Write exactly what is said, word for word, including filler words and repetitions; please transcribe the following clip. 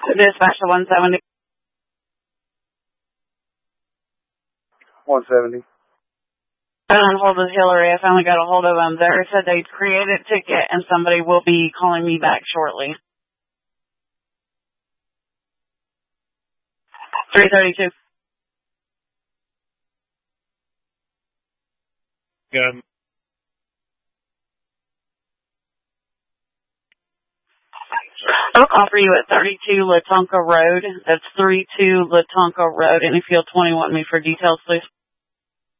Dispatch to one seventy. one seventy. On hold with Hillary. I finally got a hold of them. They said they created a ticket and somebody will be calling me back shortly. three thirty-two. Good. I'll call for you at thirty-two Latonka Road. That's thirty-two Latonka Road. And if you'll twenty-one me for details, please.